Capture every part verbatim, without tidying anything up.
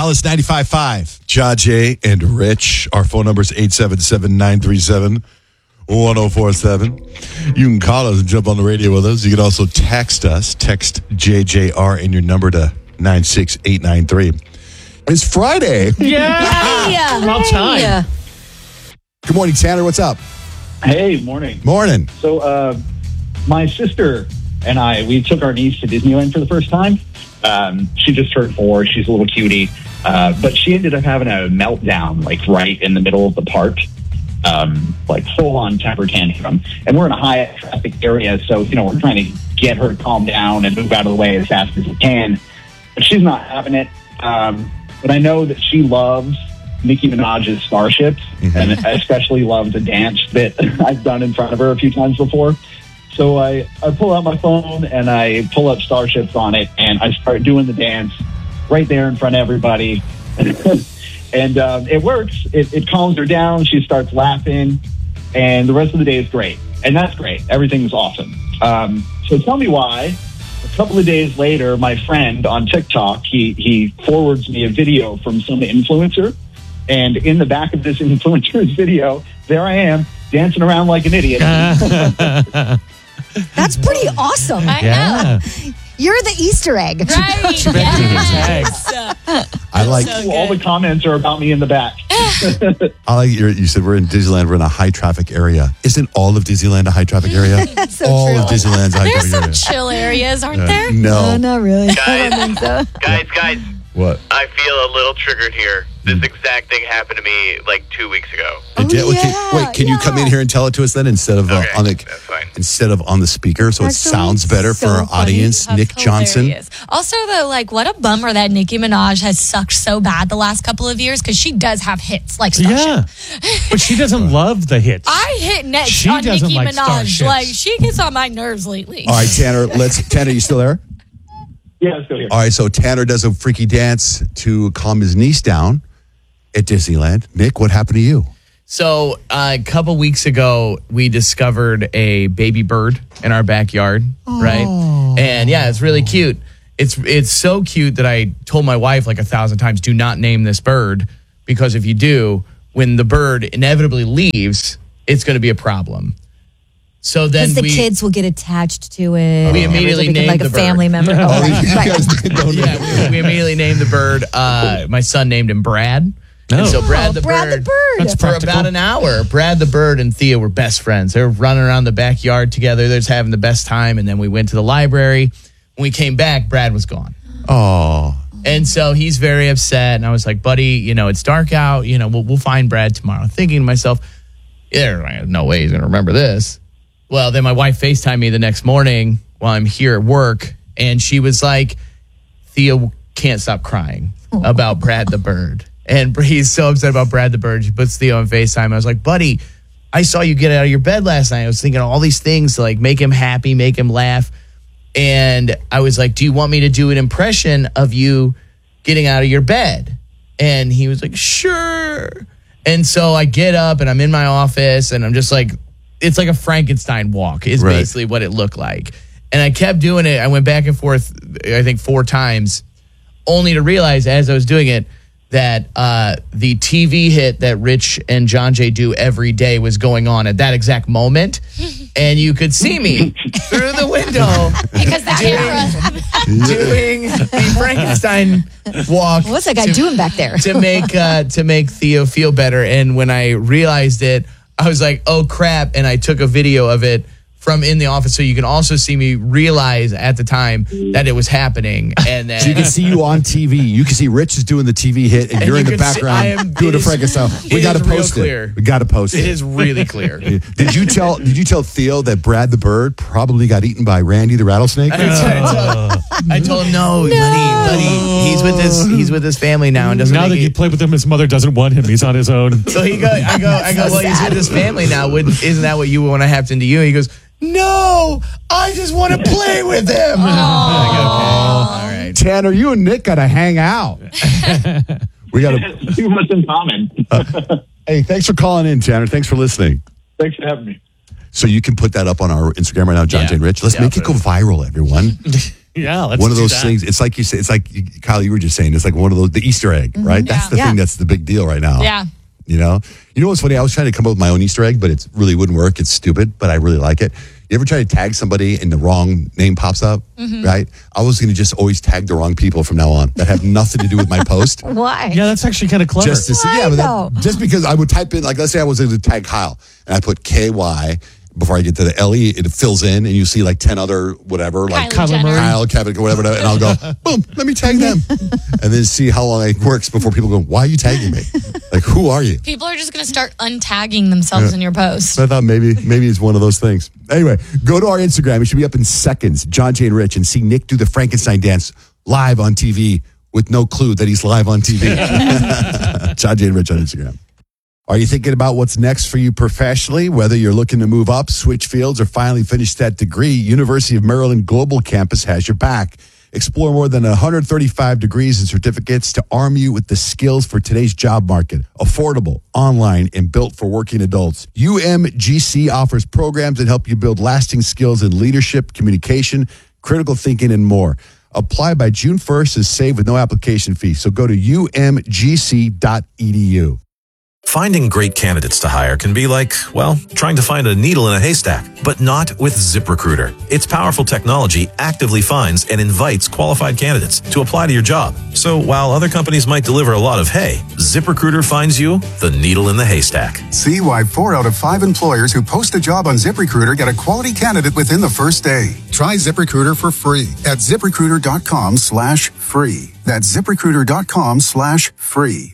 Alice ninety-five point five. John Jay and Rich. Our phone number is eight seven seven, nine three seven, one oh four seven. You can call us and jump on the radio with us. You can also text us. Text J J R and your number to nine six eight nine three. It's Friday. Yeah. Yeah. About time. Yeah. Good morning, Tanner. What's up? Hey, morning. Morning. So, uh, my sister and I, we took our niece to Disneyland for the first time. Um, she just turned four. She's a little cutie. Uh, but she ended up having a meltdown, like, right in the middle of the park. Um, like, full-on temper tantrum. And we're in a high-traffic area, so, you know, we're trying to get her to calm down and move out of the way as fast as we can. But she's not having it. Um, but I know that she loves Nicki Minaj's Starships, mm-hmm. and especially loves a dance that I've done in front of her a few times before. So I, I pull out my phone and I pull up Starships on it, and I start doing the dance right there in front of everybody. and um, it works. It, it calms her down. She starts laughing, and the rest of the day is great. And that's great. Everything's awesome. Um, so tell me why. A couple of days later, my friend on TikTok, he, he forwards me a video from some influencer. And in the back of this influencer's video, there I am dancing around like an idiot. That's pretty awesome. I Yeah. know. You're the Easter egg. Right. Yes. I like So All the comments are about me in the back. I like your, you said we're in Disneyland. We're in a high traffic area. Isn't all of Disneyland a high traffic area? That's so all true. of Disneyland's a high There's traffic some area. chill areas, aren't Uh, there? no. No, not really. I Guys. don't think so. Guys, guys, What? I feel a little triggered here. This exact thing happened to me like two weeks ago. It did? Oh, Okay, yeah, wait, can you come in yeah. here and tell it to us then instead of uh, Okay, on the that's fine. instead of on the speaker, so That's it sounds better so for our funny. audience? That's Nick Johnson. hilarious. Also, though, like, what a bummer that Nicki Minaj has sucked so bad the last couple of years, because she does have hits like Starship. Yeah. But she doesn't love the hits. I hit next She on doesn't Nicki like Minaj. Starships. Like, she gets on my nerves lately. All right, Tanner. Let's. Tanner, you still there? Yeah, let's go here. All right, so Tanner does a freaky dance to calm his niece down at Disneyland. Nick, what happened to you? So uh, a couple weeks ago, we discovered a baby bird in our backyard, right? And yeah, it's really cute. It's it's so cute that I told my wife like a thousand times, do not name this bird, because if you do, when the bird inevitably leaves, it's going to be a problem. So then Because the we, kids will get attached to it. We and immediately everything, named like a the family bird. member. Oh, right, You right. guys don't know. yeah, we, we immediately named the bird. Uh, my son named him Brad. And Oh. so Brad Oh, the Brad bird. the bird. That's For practical. about an hour, Brad the bird and Thea were best friends. They were running around the backyard together. They're just having the best time. And then we went to the library. When we came back, Brad was gone. Oh, And so he's very upset. And I was like, buddy, you know, it's dark out. You know, we'll, we'll find Brad tomorrow. Thinking to myself, there's no way he's going to remember this. Well, then my wife FaceTimed me the next morning while I'm here at work. And she was like, Thea can't stop crying about Brad the bird. And he's so upset about Brad the bird. She puts Theo on FaceTime. I was like, buddy, I saw you get out of your bed last night. I was thinking of all these things to like make him happy, make him laugh. And I was like, do you want me to do an impression of you getting out of your bed? And he was like, sure. And so I get up and I'm in my office and I'm just like, it's like a Frankenstein walk is Right. basically what it looked like. And I kept doing it. I went back and forth, I think four times, only to realize as I was doing it that uh, the T V hit that Rich and John Jay do every day was going on at that exact moment. And you could see me through the window Because the camera. doing the Frankenstein walk. What's that guy to- doing back there? to make uh, to make Theo feel better. And when I realized it, I was like, "Oh crap!" And I took a video of it from in the office, so you can also see me realize at the time that it was happening. And then so you can see you on T V. You can see Rich is doing the T V hit, and, And you're you in the can see- I am- background doing it a is- Frankenstein. We it got to is real post clear. it. We got to post it. it is really clear. Did you tell? Did you tell Theo that Brad the bird probably got eaten by Randy the rattlesnake? I told, I told him, no, buddy, buddy, he's with his he's with his family now and doesn't Now that make you it. play with him, his mother doesn't want him. He's on his own. So he go, I go, I go. Well, he's with his family now. Wouldn't, isn't that what you want to happen to you? He goes, no, I just want to play with him. I'm like, okay, all right. Tanner, you and Nick got to hang out. We got to. Too much in common. Hey, thanks for calling in, Tanner. Thanks for listening. Thanks for having me. So you can put that up on our Instagram right now, John Yeah. Jay and Rich. Let's Yeah, make it I'll go put viral, everyone. Yeah, let's one of do those that. things. It's like you say. It's like Kyle, you were just saying. It's like one of those the Easter egg, right? That's Yeah. the Yeah. thing. That's the big deal right now. Yeah. You know. You know what's funny? I was trying to come up with my own Easter egg, but it really wouldn't work. It's stupid, but I really like it. You ever try to tag somebody and the wrong name pops up? Right. I was going to just always tag the wrong people from now on that have nothing to do with my post. Why? Yeah, that's actually kind of clever. Just to see, Why, yeah, but though? that, just because I would type in, like, let's say I was going to tag Kyle, and I put K Y before I get to the L E, it fills in, and you see like ten other whatever, like Kylie Jenner. Kyle, Kevin, whatever, and I'll go, boom, let me tag them, and then see how long it works before people go, why are you tagging me? Like, who are you? People are just going to start untagging themselves in your post. So I thought maybe maybe it's one of those things. Anyway, go to our Instagram. It should be up in seconds. John, Jay, and Rich, and see Nick do the Frankenstein dance live on T V with no clue that he's live on T V. John, Jay, and Rich on Instagram. Are you thinking about what's next for you professionally? Whether you're looking to move up, switch fields, or finally finish that degree, University of Maryland Global Campus has your back. Explore more than one hundred thirty-five degrees and certificates to arm you with the skills for today's job market. Affordable, online, and built for working adults. U M G C offers programs that help you build lasting skills in leadership, communication, critical thinking, and more. Apply by June first and save with no application fee. So go to U M G C dot E D U. Finding great candidates to hire can be like, well, trying to find a needle in a haystack, but not with ZipRecruiter. Its powerful technology actively finds and invites qualified candidates to apply to your job. So while other companies might deliver a lot of hay, ZipRecruiter finds you the needle in the haystack. See why four out of five employers who post a job on ZipRecruiter get a quality candidate within the first day. Try ZipRecruiter for free at ZipRecruiter.com slash free. That's ZipRecruiter.com slash free.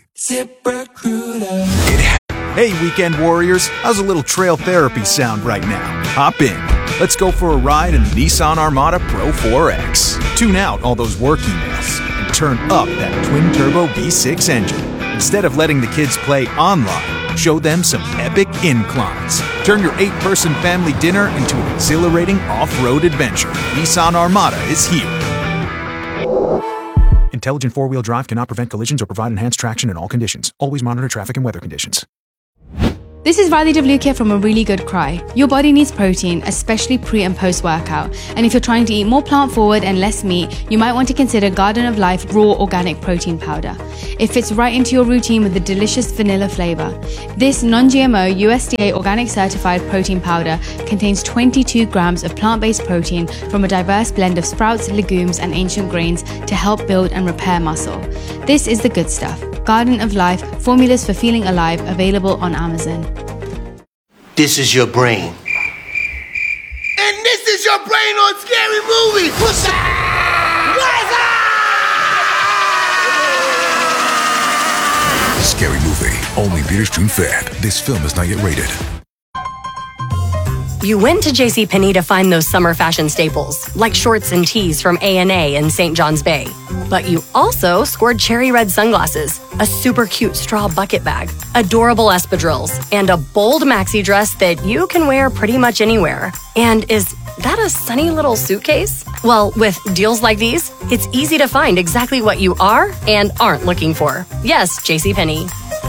Hey, weekend warriors, how's a little trail therapy sound right now? Hop in. Let's go for a ride in the Nissan Armada Pro four X. Tune out all those work emails and turn up that twin-turbo V six engine. Instead of letting the kids play online, show them some epic inclines. Turn your eight-person family dinner into an exhilarating off-road adventure. Nissan Armada is here. Intelligent four-wheel drive cannot prevent collisions or provide enhanced traction in all conditions. Always monitor traffic and weather conditions. This is Riley DeVlucchia from A Really Good Cry. Your body needs protein, especially pre and post workout. And if you're trying to eat more plant forward and less meat, you might want to consider Garden of Life Raw Organic Protein Powder. It fits right into your routine with a delicious vanilla flavor. This non-G M O U S D A organic certified protein powder contains twenty-two grams of plant-based protein from a diverse blend of sprouts, legumes, and ancient grains to help build and repair muscle. This is the good stuff. Garden of Life, formulas for feeling alive, available on Amazon. This is your brain. And this is your brain on Scary Movie. What's up? Scary Movie. Only theaters June fifth. This film is not yet rated. You went to JCPenney to find those summer fashion staples, like shorts and tees from A and A in Saint John's Bay. But you also scored cherry red sunglasses, a super cute straw bucket bag, adorable espadrilles, and a bold maxi dress that you can wear pretty much anywhere. And is that a sunny little suitcase? Well, with deals like these, it's easy to find exactly what you are and aren't looking for. Yes, JCPenney.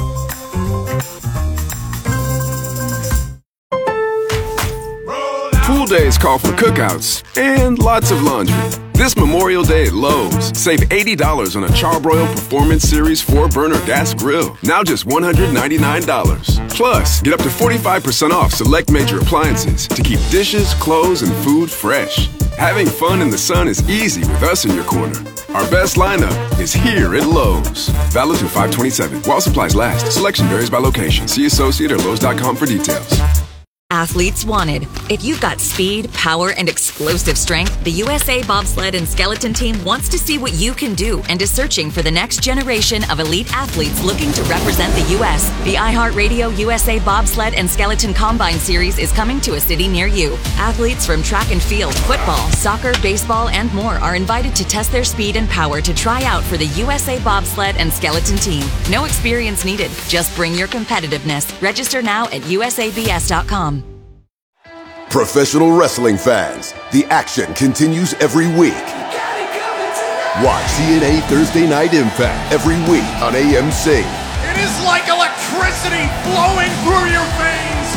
Pool days call for cookouts and lots of laundry. This Memorial Day at Lowe's, save eighty dollars on a Charbroil Performance Series four burner gas grill. Now just one hundred ninety-nine dollars. Plus, get up to forty-five percent off select major appliances to keep dishes, clothes, and food fresh. Having fun in the sun is easy with us in your corner. Our best lineup is here at Lowe's. Valid through five twenty-seven. While supplies last. Selection varies by location. See associate or Lowe's dot com for details. Athletes wanted. If you've got speed, power, and explosive strength, the U S A Bobsled and Skeleton Team wants to see what you can do and is searching for the next generation of elite athletes looking to represent the U S. The iHeartRadio U S A Bobsled and Skeleton Combine Series is coming to a city near you. Athletes from track and field, football, soccer, baseball, and more are invited to test their speed and power to try out for the U S A Bobsled and Skeleton Team. No experience needed. Just bring your competitiveness. Register now at U S A B S dot com. Professional wrestling fans, the action continues every week. Watch C N A Thursday Night Impact every week on A M C. It is like electricity flowing through your veins.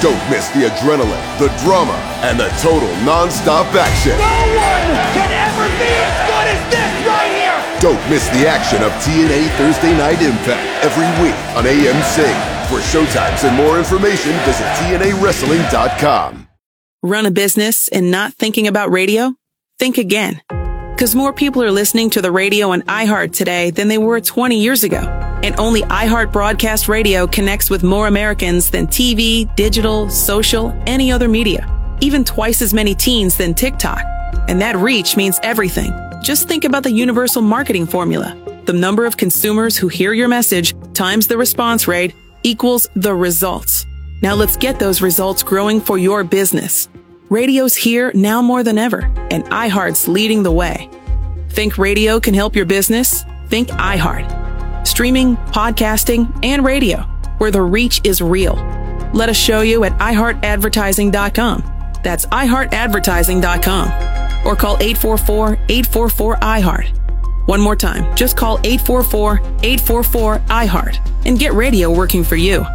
Don't miss the adrenaline, the drama, and the total non-stop action. No one can ever be as good as this right here! Don't miss the action of T N A Thursday Night Impact every week on A M C. For showtimes and more information, visit T N A wrestling dot com. Run a business and not thinking about radio? Think again. Because more people are listening to the radio on iHeart today than they were twenty years ago. And only iHeart Broadcast Radio connects with more Americans than T V, digital, social, any other media. Even twice as many teens than TikTok. And that reach means everything. Just think about the universal marketing formula. The number of consumers who hear your message times the response rate equals the results. Now let's get those results growing for your business. Radio's here now more than ever, and iHeart's leading the way. Think radio can help your business? Think iHeart. Streaming, podcasting, and radio, where the reach is real. Let us show you at i heart advertising dot com. That's i heart advertising dot com. Or call eight four four, eight four four, I heart. One more time, just call eight four four, eight four four, I heart and get radio working for you.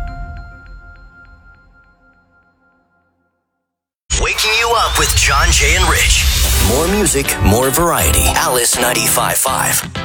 Waking you up with John, Jay, and Rich. More music, more variety. Alice ninety-five point five.